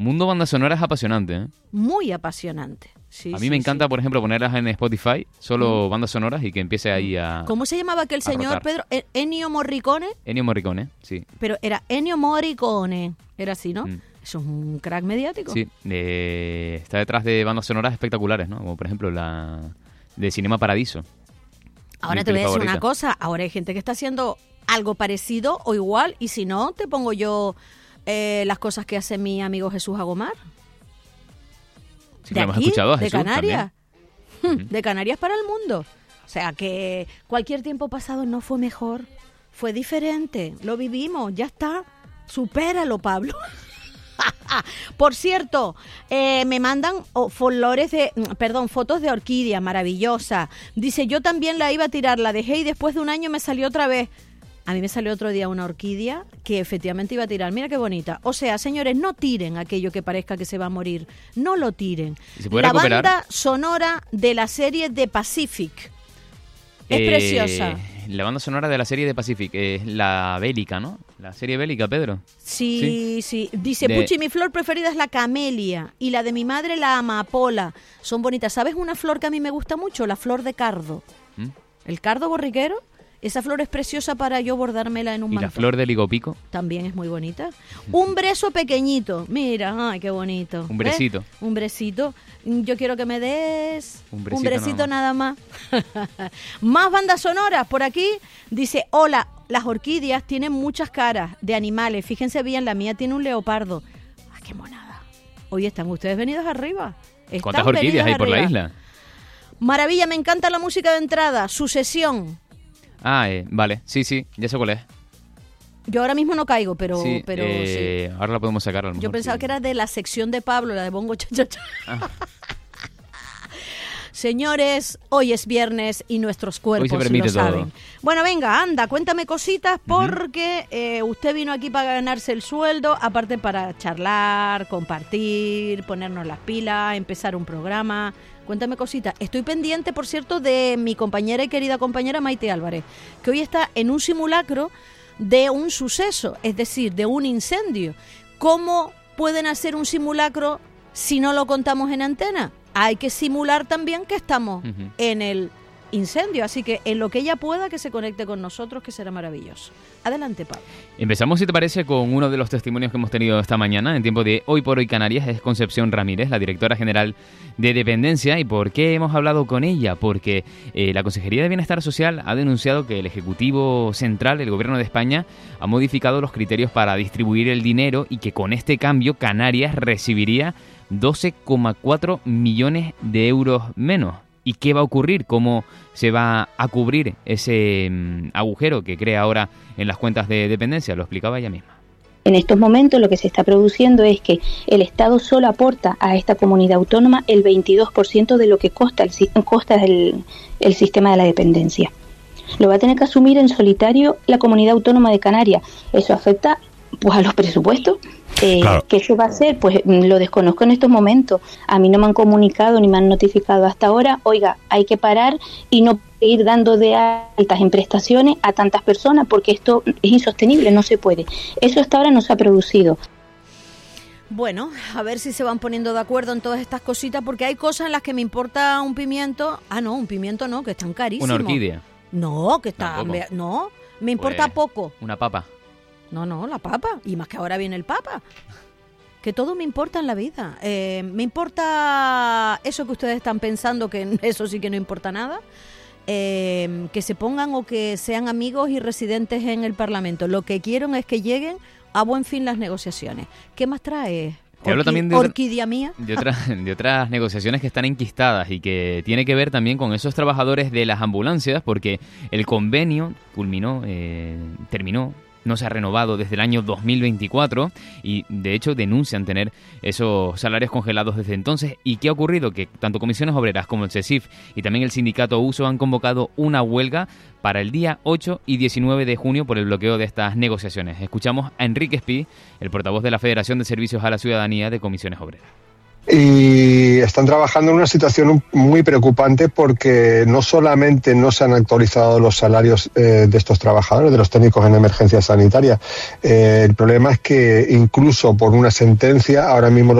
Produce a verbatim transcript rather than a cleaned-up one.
Mundo banda sonora es apasionante, ¿eh? Muy apasionante. Sí, a mí sí, me encanta, sí. por ejemplo, ponerlas en Spotify, solo mm. bandas sonoras, y que empiece ahí a... ¿Cómo se llamaba aquel señor, rotar. Pedro? ¿Ennio Morricone? Ennio Morricone, sí. Pero era Ennio Morricone. Era así, ¿no? Mm. Eso es un crack mediático. Sí, eh, está detrás de bandas sonoras espectaculares, ¿no? Como por ejemplo la de Cinema Paradiso. Ahora te voy a decir una cosa. Ahora hay gente que está haciendo algo parecido o igual, y si no, te pongo yo eh, las cosas que hace mi amigo Jesús Agomar. Sí, de hemos aquí, escuchado a de Jesús Canarias. también. De Canarias para el mundo. O sea que cualquier tiempo pasado no fue mejor, fue diferente. Lo vivimos, ya está. Supéralo, Pablo. Por cierto, eh, me mandan oh, flores de, perdón, fotos de orquídea maravillosa. Dice, yo también la iba a tirar, la dejé y después de un año me salió otra vez. A mí me salió otro día una orquídea que efectivamente iba a tirar. Mira qué bonita. O sea, señores, no tiren aquello que parezca que se va a morir. No lo tiren. ¿Se puede la recuperar? Banda sonora de la serie The Pacific. Es Eh, preciosa. La banda sonora de la serie de Pacific, es la bélica, ¿no? La serie bélica, Pedro. Sí, sí. sí. Dice, De... Puchi, mi flor preferida es la camelia y la de mi madre la amapola. Son bonitas. ¿Sabes una flor que a mí me gusta mucho? La flor de cardo. ¿Mm? El cardo borriquero. Esa flor es preciosa para yo bordármela en un ¿Y manto. la flor de ligopico? También es muy bonita. Un brezo pequeñito. Mira, ay, qué bonito. Un brecito. ¿Eh? Un brecito. Yo quiero que me des un brecito, un brecito nada más. Nada más. Más bandas sonoras por aquí. Dice, hola, las orquídeas tienen muchas caras de animales. Fíjense bien, la mía tiene un leopardo. ¡Ay, qué monada! Hoy están ustedes venidos arriba. Están ¿Cuántas orquídeas hay por la isla? Maravilla, me encanta la música de entrada. Sucesión. Ah, eh, vale, sí, sí, ya sé cuál es. Yo ahora mismo no caigo, pero sí. pero eh, sí. Ahora la podemos sacar a lo mejor. Yo pensaba sí. que era de la sección de Pablo, la de Bongo Cha Cha Cha. Ah. Señores, hoy es viernes y nuestros cuerpos lo saben. Todo. Bueno, venga, anda, cuéntame cositas porque uh-huh. eh, usted vino aquí para ganarse el sueldo, aparte para charlar, compartir, ponernos las pilas, empezar un programa. Cuéntame cositas. Estoy pendiente, por cierto, de mi compañera y querida compañera Maite Álvarez, que hoy está en un simulacro de un suceso, es decir, de un incendio. ¿Cómo pueden hacer un simulacro si no lo contamos en antena? Hay que simular también que estamos uh-huh. en el incendio, así que en lo que ella pueda que se conecte con nosotros, que será maravilloso. Adelante, Pablo. Empezamos, si te parece, con uno de los testimonios que hemos tenido esta mañana en tiempo de Hoy por Hoy Canarias. Es Concepción Ramírez, la directora general de Dependencia. ¿Y por qué hemos hablado con ella? Porque eh, la Consejería de Bienestar Social ha denunciado que el Ejecutivo Central, el Gobierno de España, ha modificado los criterios para distribuir el dinero y que con este cambio Canarias recibiría doce coma cuatro millones de euros menos. ¿Y qué va a ocurrir? ¿Cómo se va a cubrir ese um, agujero que crea ahora en las cuentas de dependencia? Lo explicaba ella misma. En estos momentos lo que se está produciendo es que el Estado solo aporta a esta comunidad autónoma el veintidós por ciento de lo que costa el, costa el, el sistema de la dependencia. Lo va a tener que asumir en solitario la comunidad autónoma de Canarias. Eso afecta pues a los presupuestos. Eh, claro. ¿Qué se va a hacer? Pues lo desconozco en estos momentos. A mí no me han comunicado ni me han notificado hasta ahora. Oiga, hay que parar y no ir dando de altas en prestaciones a tantas personas porque esto es insostenible, no se puede. Eso hasta ahora no se ha producido. Bueno, a ver si se van poniendo de acuerdo en todas estas cositas, porque hay cosas en las que me importa un pimiento. Ah, no, un pimiento no, que están carísimos. Una orquídea. No, que está... Me, no, me importa pues, poco. Una papa. No, no, la papa. Y más que ahora viene el papa. Que todo me importa en la vida. Eh, me importa eso que ustedes están pensando, que eso sí que no importa nada. Eh, que se pongan o que sean amigos y residentes en el Parlamento. Lo que quiero es que lleguen a buen fin las negociaciones. ¿Qué más trae? Te hablo Orqui- también de, orquídea mía. De, otra, de otras negociaciones que están enquistadas y que tiene que ver también con esos trabajadores de las ambulancias, porque el convenio culminó, eh, terminó, no se ha renovado desde el año dos mil veinticuatro y de hecho denuncian tener esos salarios congelados desde entonces. ¿Y qué ha ocurrido? Que tanto Comisiones Obreras como el CESIF y también el sindicato USO han convocado una huelga para el día ocho y diecinueve de junio por el bloqueo de estas negociaciones. Escuchamos a Enrique Espí, el portavoz de la Federación de Servicios a la Ciudadanía de Comisiones Obreras. Y están trabajando en una situación muy preocupante porque no solamente no se han actualizado los salarios eh, de estos trabajadores, de los técnicos en emergencia sanitaria, eh, el problema es que incluso por una sentencia ahora mismo